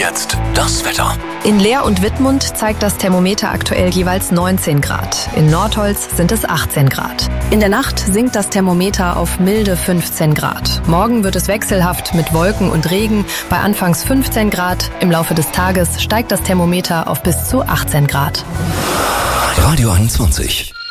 jetzt das Wetter. In Leer und Wittmund zeigt das Thermometer aktuell jeweils 19 Grad. In Nordholz sind es 18 Grad. In der Nacht sinkt das Thermometer auf milde 15 Grad. Morgen wird es wechselhaft mit Wolken und Regen bei anfangs 15 Grad. Im Laufe des Tages steigt das Thermometer auf bis zu 18 Grad. Radio 21.